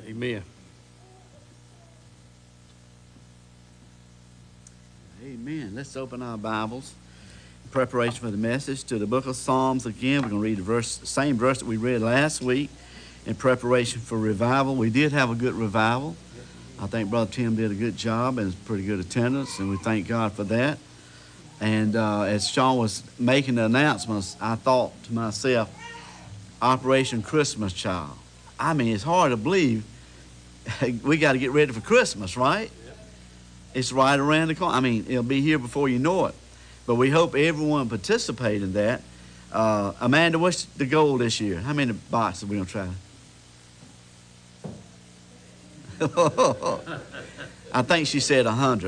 Amen. Amen. Let's open our Bibles in preparation for the message to the book of Psalms again. We're going to read the same verse that we read last week in preparation for revival. We did have a good revival. I think Brother Tim did a good job and it's pretty good attendance, and we thank God for that. And as Sean was making the announcements, I thought to myself, Operation Christmas Child. I mean, it's hard to believe we got to get ready for Christmas, right? It's right around the corner. I mean, it'll be here before you know it. But we hope everyone participate in that. Amanda, what's the goal this year? How many boxes are we going to try? I think she said 100.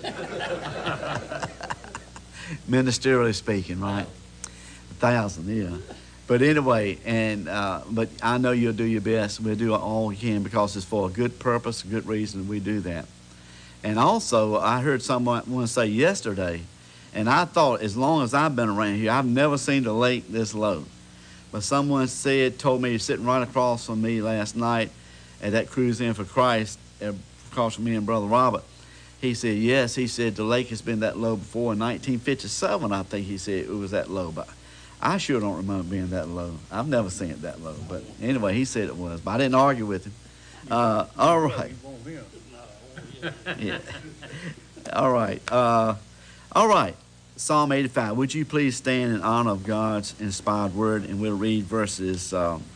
Ministerially speaking, right? 1,000, yeah. But anyway, but I know you'll do your best. We'll do all we can because it's for a good purpose, a good reason we do that. And also, I heard someone say yesterday, and I thought as long as I've been around here, I've never seen the lake this low. But someone told me, sitting right across from me last night at that Cruise In for Christ, across from me and Brother Robert, he said, yes, he said the lake has been that low before. In 1957, I think he said it was that low. But I sure don't remember being that low. I've never seen it that low. But anyway, he said it was. But I didn't argue with him. All right. Yeah. All right. All right. Psalm 85. Would you please stand in honor of God's inspired word, and we'll read verses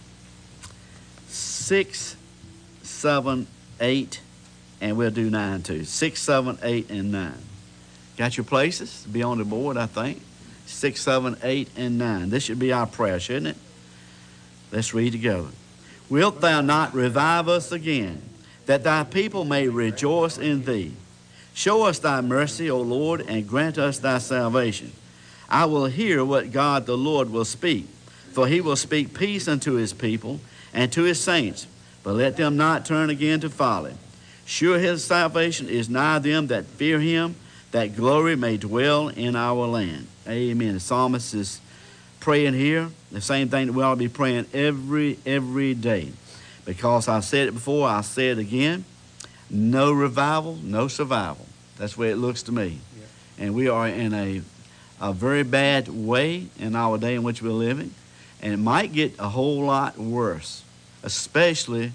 6, 7, 8, and we'll do 9 too. 6, 7, 8, and 9. Got your places? Be on the board, I think. 6, 7, 8, and 9. This should be our prayer, shouldn't it? Let's read together. Wilt thou not revive us again, that thy people may rejoice in thee? Show us thy mercy, O Lord, and grant us thy salvation. I will hear what God the Lord will speak, for he will speak peace unto his people and to his saints, but let them not turn again to folly. Sure his salvation is nigh them that fear him, that glory may dwell in our land. Amen. The psalmist is praying here the same thing that we ought to be praying every day. Because I've said it before, I'll say it again. No revival, no survival. That's the way it looks to me. Yeah. And we are in a very bad way in our day in which we're living. And it might get a whole lot worse. Especially,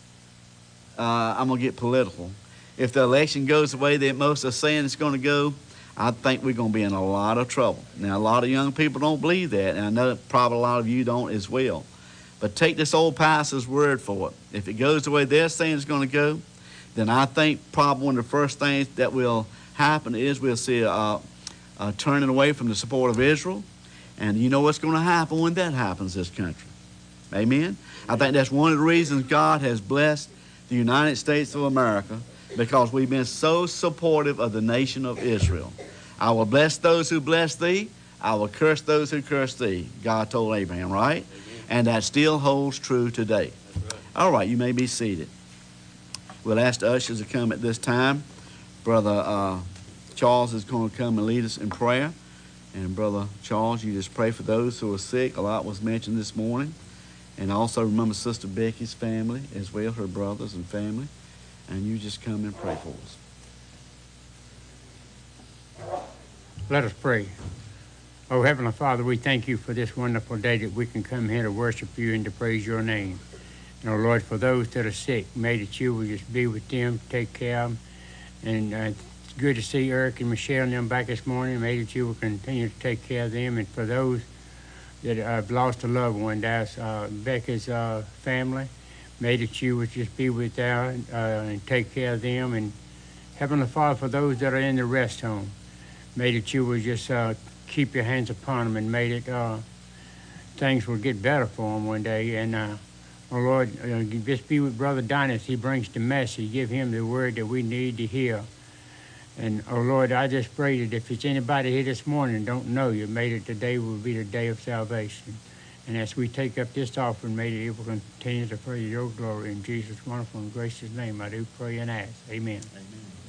I'm going to get political. If the election goes the way that most are saying it's going to go, I think we're going to be in a lot of trouble. Now, a lot of young people don't believe that, and I know probably a lot of you don't as well. But take this old pastor's word for it. If it goes the way they're saying it's going to go, then I think probably one of the first things that will happen is we'll see a turning away from the support of Israel. And you know what's going to happen when that happens in this country. Amen? I think that's one of the reasons God has blessed the United States of America, because we've been so supportive of the nation of Israel. I will bless those who bless thee. I will curse those who curse thee. God told Abraham, right? And that still holds true today. Right. All right, you may be seated. We'll ask the ushers to come at this time. Brother Charles is going to come and lead us in prayer. And Brother Charles, you just pray for those who are sick. A lot was mentioned this morning. And also remember Sister Becky's family as well, her brothers and family. And you just come and pray for us. Let us pray. Oh, Heavenly Father, we thank you for this wonderful day that we can come here to worship you and to praise your name. And, oh, Lord, for those that are sick, may that you will just be with them, take care of them. And it's good to see Eric and Michelle and them back this morning. May that you will continue to take care of them. And for those that have lost a loved one, that's Becca's family, may that you would just be with them and take care of them. And Heavenly Father, for those that are in the rest home, may that you would just keep your hands upon them, and may that things will get better for them one day. And, oh Lord, just be with Brother Don as he brings the message. Give him the word that we need to hear. And, oh Lord, I just pray that if it's anybody here this morning don't know you, may that today will be the day of salvation. And as we take up this offering, may that it will continue to praise your glory. In Jesus' wonderful and gracious name, I do pray and ask. Amen. Amen.